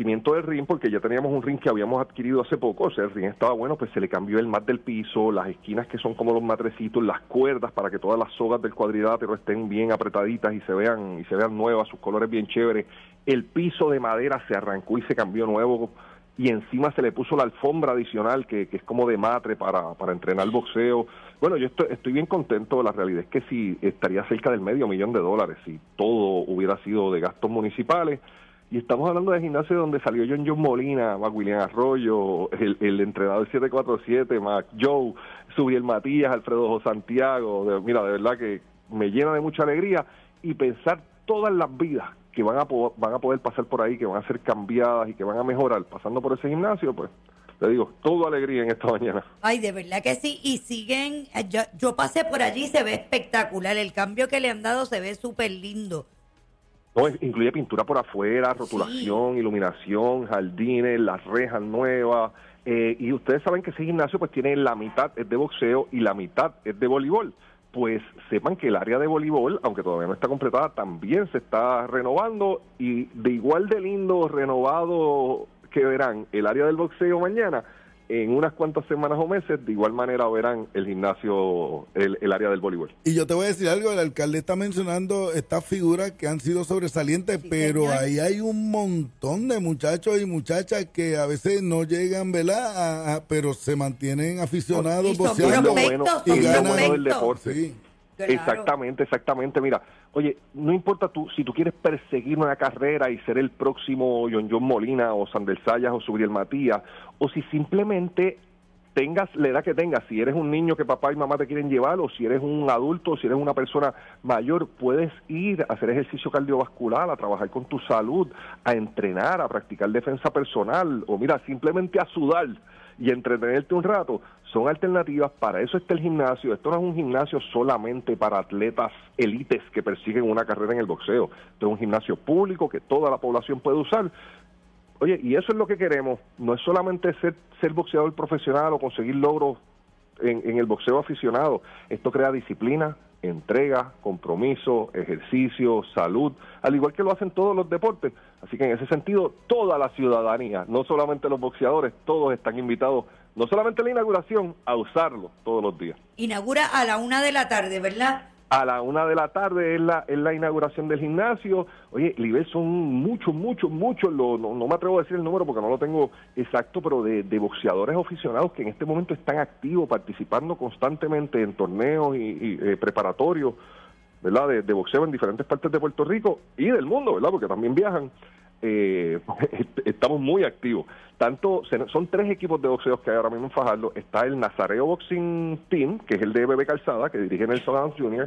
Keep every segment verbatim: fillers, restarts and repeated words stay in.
revestimiento del ring, porque ya teníamos un ring que habíamos adquirido hace poco, o sea, el ring estaba bueno, pues se le cambió el mat del piso, las esquinas que son como los matrecitos, las cuerdas para que todas las sogas del cuadrilátero estén bien apretaditas y se vean y se vean nuevas, sus colores bien chéveres. El piso de madera se arrancó y se cambió nuevo, y encima se le puso la alfombra adicional que, que es como de matre para, para entrenar boxeo. Bueno, yo estoy, estoy bien contento. La realidad es que si estaría cerca del medio millón de dólares si todo hubiera sido de gastos municipales. Y estamos hablando de gimnasio donde salió John John Molina, Mac William Arroyo, el, el entrenador siete cuatro siete, Mac Joe, Subiel Matías, Alfredo Santiago. De, mira, de verdad que me llena de mucha alegría, y pensar todas las vidas que van a, po- van a poder pasar por ahí, que van a ser cambiadas y que van a mejorar pasando por ese gimnasio, pues te digo, todo alegría en esta mañana. Ay, de verdad que sí, y siguen, yo, yo pasé por allí, se ve espectacular, el cambio que le han dado se ve súper lindo. No, incluye pintura por afuera, rotulación, sí, iluminación, jardines, las rejas nuevas, eh, y ustedes saben que ese gimnasio pues tiene la mitad es de boxeo y la mitad es de voleibol. Pues sepan que el área de voleibol, aunque todavía no está completada, también se está renovando, y de igual de lindo, renovado que verán el área del boxeo mañana, en unas cuantas semanas o meses, de igual manera verán el gimnasio, el, el área del voleibol. Y yo te voy a decir algo, el alcalde está mencionando estas figuras que han sido sobresalientes, sí, pero señor, ahí hay un montón de muchachos y muchachas que a veces no llegan, ¿verdad? A, a, pero se mantienen aficionados, boxeando, bueno, y ganan bueno del deporte. Sí. Claro. Exactamente, exactamente. Mira, oye, no importa tú, si tú quieres perseguir una carrera y ser el próximo John John Molina o Sandel Sayas o Subriel Matías, o si simplemente tengas la edad que tengas, si eres un niño que papá y mamá te quieren llevar, o si eres un adulto, o si eres una persona mayor, puedes ir a hacer ejercicio cardiovascular, a trabajar con tu salud, a entrenar, a practicar defensa personal, o mira, simplemente a sudar y entretenerte un rato. Son alternativas. Para eso está el gimnasio. Esto no es un gimnasio solamente para atletas élites que persiguen una carrera en el boxeo. Esto es un gimnasio público que toda la población puede usar. Oye, y eso es lo que queremos. No es solamente ser, ser boxeador profesional o conseguir logros en, en el boxeo aficionado. Esto crea disciplina, entrega, compromiso, ejercicio, salud, al igual que lo hacen todos los deportes. Así que en ese sentido, toda la ciudadanía, no solamente los boxeadores, todos están invitados, no solamente a la inauguración, a usarlo todos los días. Inaugura a la una de la tarde, ¿verdad? A la una de la tarde es la es la inauguración del gimnasio. Oye, Libel, son muchos, muchos, muchos, lo, no, no me atrevo a decir el número porque no lo tengo exacto, pero de, de boxeadores aficionados que en este momento están activos, participando constantemente en torneos y, y eh, preparatorios, ¿verdad?, de, de boxeo en diferentes partes de Puerto Rico y del mundo, ¿verdad?, porque también viajan. Eh, estamos muy activos. Tanto son tres equipos de boxeo que hay ahora mismo en Fajardo. Está el Nazareo Boxing Team, que es el de Bebé Calzada, que dirige Nelson Adams junior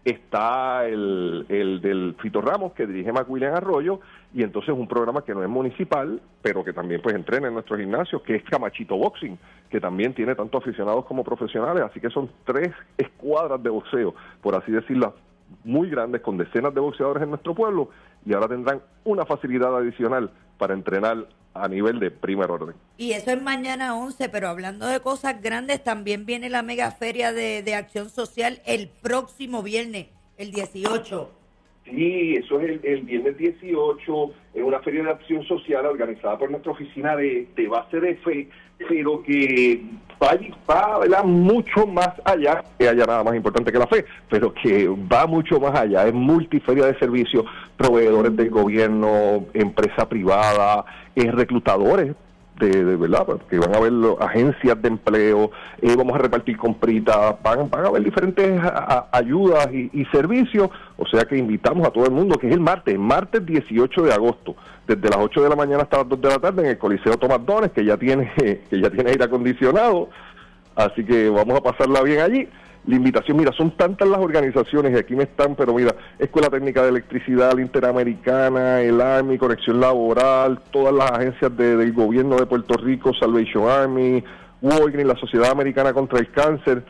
Está el, el del Fito Ramos, que dirige Mac William Arroyo, y entonces un programa que no es municipal, pero que también pues entrena en nuestros gimnasios, que es Camachito Boxing, que también tiene tanto aficionados como profesionales. Así que son tres escuadras de boxeo, por así decirlo, muy grandes, con decenas de boxeadores en nuestro pueblo, y ahora tendrán una facilidad adicional para entrenar a nivel de primer orden. Y eso es mañana once, pero hablando de cosas grandes, también viene la mega feria de, de acción social el próximo viernes, el dieciocho. Sí, eso es el, el viernes dieciocho, es una feria de acción social organizada por nuestra oficina de, de base de fe, pero que va, va ¿verdad?, mucho más allá, que haya nada más importante que la fe, pero que va mucho más allá. Es multiferia de servicios, proveedores del gobierno, empresa privada, es reclutadores de, de verdad, porque van a haber agencias de empleo, eh, vamos a repartir compritas, van, van a haber diferentes a, a, ayudas y, y servicios, o sea que invitamos a todo el mundo, que es el martes, martes dieciocho de agosto, desde las ocho de la mañana hasta las dos de la tarde en el Coliseo Tomás Dones, que ya tiene, que ya tiene aire acondicionado, así que vamos a pasarla bien allí. La invitación, mira, son tantas las organizaciones, y aquí me están, pero mira, Escuela Técnica de Electricidad, la Interamericana, el Army, Conexión Laboral, todas las agencias de, del gobierno de Puerto Rico, Salvation Army, Walgreens, la Sociedad Americana contra el Cáncer.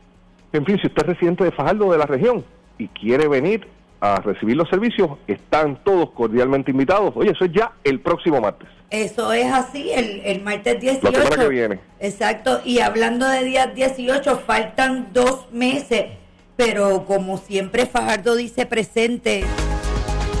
En fin, si usted es residente de Fajardo, de la región, y quiere venir a recibir los servicios, están todos cordialmente invitados. Oye, eso es ya el próximo martes. Eso es así, el, el martes dieciocho. La semana que viene. Exacto, y hablando de días dieciocho, faltan dos meses, pero como siempre Fajardo dice presente.